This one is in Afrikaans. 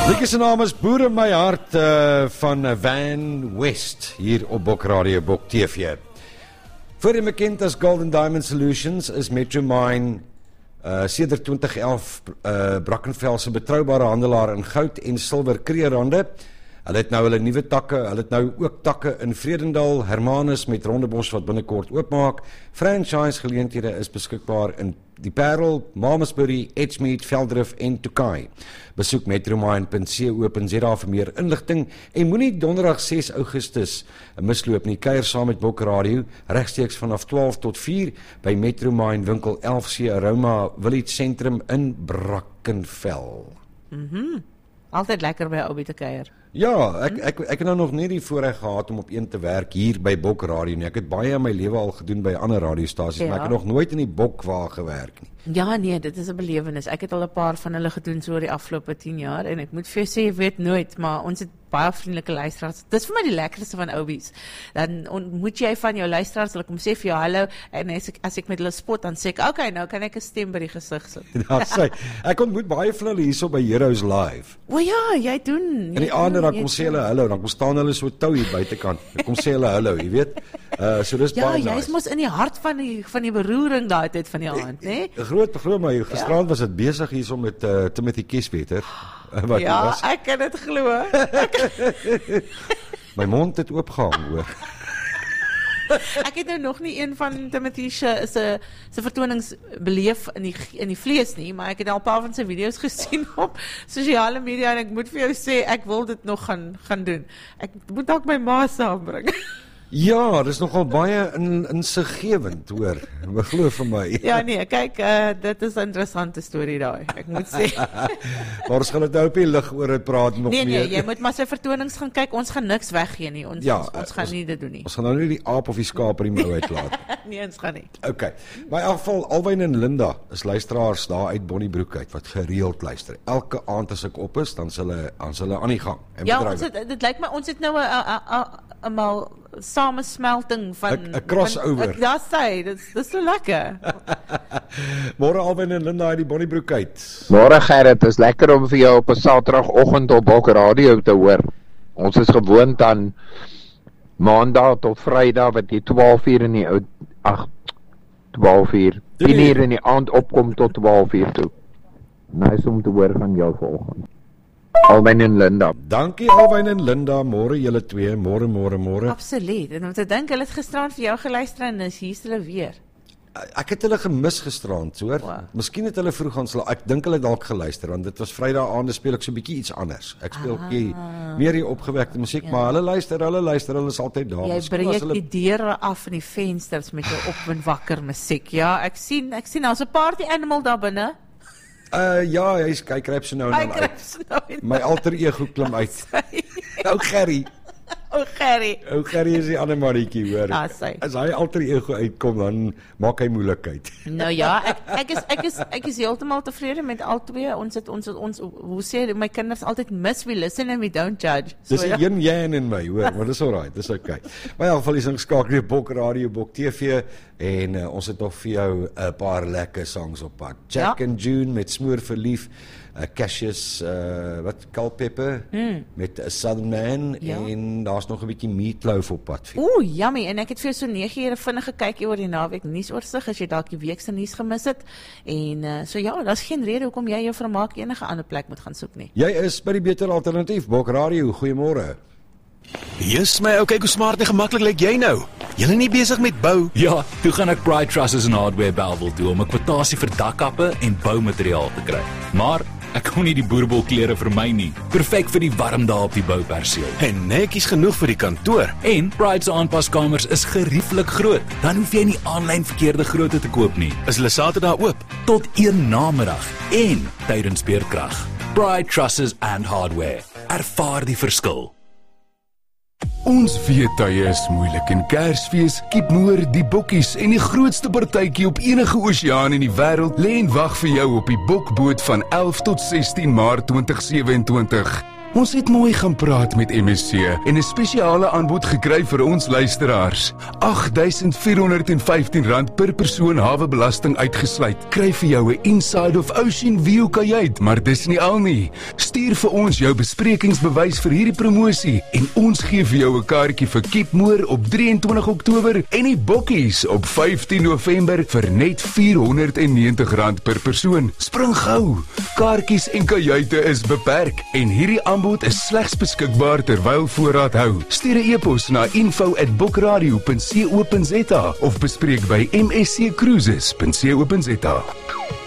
Liedjie se naam is Boere My Hart van Van West hier op Bok Radio, Bok TV. Voorheen bekend as Golden Diamond Solutions is Metromine sedert 2011 Brackenfell se betroubare handelaar in goud en silwer kreerande. Hulle het nou hulle nuwe takke, hulle het nou ook takke in Vredendal, Hermanus met Rondebos wat binnekort oopmaak. Franchise geleenthede is beskikbaar in Die Parel, Malmesbury, Edgemead, Veldrif en Tokai. Besoek metromine.co.za vir meer inligting en moenie donderdag 6 Augustus 'n misloop nie. Kuier saam met Bok Radio regsteeks vanaf 12 tot 4 by Metromine winkel 11C Aroma Village Sentrum in Brackenfell. Altyd lekker by Oubie te kuier. Ja, ek het nou nog nie die voorreg gehad om op een te werk hier by Bok Radio nie. Ek het baie in my lewe al gedoen by ander radiostasies, maar ek het nog nooit in die Bokwa gewerk nie. Ja nee, dit is 'n belewenis. Ek het al 'n paar van hulle gedoen so oor die afgelope 10 jaar en ek moet vir jou sê, jy weet nooit, maar ons het baie vriendelike luisteraars. Dis vir my die lekkerste van Oubies. Dan ontmoet jy van jou luisteraars, hulle kom sê vir jou hallo en as ek met hulle spot dan sê ek, okay, nou kan ek 'n stem by die gesig sit. Ja, sê, ek ontmoet baie van hulle hierso by Heroes Live. O ja, jy doen. In die aande dan kom sê hulle hallo, dan kom staan hulle so tou hier buitekant. Dan kom sê hulle hallo, jy weet. So dis baie nice. Ja, jy's mos in die hart van die beroering daai tyd van die aand, né? Glo my, gisterand was dit besig hierso met Timothy Kieswetter. Ja, ek kan dit glo. My mond het oopgehang, hoor. Ek het nou nog nie een van Timothy se vertonings beleef in die vlees nie, maar ek het al 'n paar van sy video's gesien op sosiale media en ek moet vir jou sê, ek wil dit nog gaan doen. Ek moet dalk my ma saambring. Ja, dis nogal baie insiggewend, hoor. Glo vir my. Ja nee, kyk, dit is 'n interessante storie daai, ek moet sê. Maar ons gaan dit nou op die lig oor het praat nog meer. Nee, jy moet maar sy vertonings gaan kyk, ons gaan niks weggee nie, ons gaan nie dit doen nie. Ons gaan nou nie die aap of die skaap in die mou uitlaat. Nee, ons gaan nie. Okay, maar in elk geval, Alwyn en Linda is luisteraars daar uit Bonnybroek uit, wat gereeld luister. Elke aand as ek op is, dan is hulle aan die gang. Ja, dit lyk my, ons het nou 'n samensmelting van 'n crossover. Ja, sê, dis so lekker. Môre Alwyn en Linda uit die Bonnybroek uit. Môre Gerrit, is lekker om vir jou op 'n Saterdagoggend op Bok Radio te hoor. Ons is gewoond aan Maandag tot Vrydag wat jy 12 uur in die 12 uur 10 uur in die aand opkom tot 12 uur toe. Nice om te hoor van jou vanoggend. Alwyn en Linda. Dankie Alwyn en Linda, môre julle twee, môre. Absoluut, en om te dink, hulle het gisterand vir jou geluister en hier's hulle weer. Ek het hulle gemis gisterand, hoor. Wow. Miskien het hulle vroeg gaan slaap, ek dink hulle dalk geluister, want dit was Vrydag aande speel ek so 'n bietjie iets anders. Ek speel meer die opgewekte musiek, maar hulle luister, hulle is altyd daar. Jy breek die deure af en die vensters met jou opwindwakker musiek, ja, ek sien, daar's 'n party animal daar binne. Ja, hy kryp so nou en dan uit. My alter ego klim uit. Ou Gerry. Ou Gerry is die ander mannetjie, hoor. As hy alter ego uitkom, dan maak hy moeilikheid. Nou ja, ek is heeltemal tevrede met al twee. Ons hoe sê my kinders altyd miss, we listen and we don't judge. Dis 'n yin-yang in my, hoor, maar dis alright, dis okay. Maar in elk geval is ons skakel op Bok Radio, Bok TV en ons het nog vir jou 'n paar lekker songs op pad. Jack and June met Smoor Verlief. Cassius, Culpepper met A Southern Man en daar's nog 'n bietjie Meatloaf op pad. Yummy, en ek het vir so 9 ure vinnig gekyk oor die naweek nuusoorsit as jy dalk die week se nuus gemis het. En so ja, daar's geen rede hoekom jy jou vermaak enige ander plek moet gaan soek nie. Jy is by die beter alternatief, Bok Radio. Goeiemôre. Yes, my okay, hoe smart en gemaklik lyk jy nou? Julle nie besig met bou? Ja, toe gaan ek Pride Trusses en Hardware Bellville toe om 'n kwotasie vir dakkappe en boumateriaal te kry. Maar ek kon nie die boerbol-klere vir my nie. Perfek vir die warm dae op die bouperseel. En netjies genoeg vir die kantoor. En Pride se aanpaskamers is gerieflik groot. Dan hoef jy nie aanlyn verkeerde grootte te koop nie. Is hulle Saterdag oop? Tot 1 namiddag en tydens beerkrag. Pride Trusses and Hardware. Ervaar die verskil. Ons weet tye is moeilik en Kersfees, Kiepmoor, die bokkies en die grootste partytjie op enige oseaan in die wêreld lê en wag vir jou op die Bokboot van 11 tot 16 Maart 2027. Ons het mooi gaan praat met MSC en 'n spesiale aanbod gekry vir ons luisteraars. R8,415 per persoon hawebelasting uitgesluit. Kry vir jou 'n Inside of Ocean View kajuit, maar dis nie al nie. Stuur vir ons jou besprekingsbewys vir hierdie promosie en ons gee vir jou 'n kaartjie vir Keepmoor op 23 Oktober en die Bokkies op 15 November vir net R490 per persoon. Spring gou. Kaartjies en kajuite is beperk en hierdie aanbod is slegs beskikbaar terwyl voorraad hou. Stuur 'n e-pos na info@bokradio.co.za of bespreek by msccruises.co.za.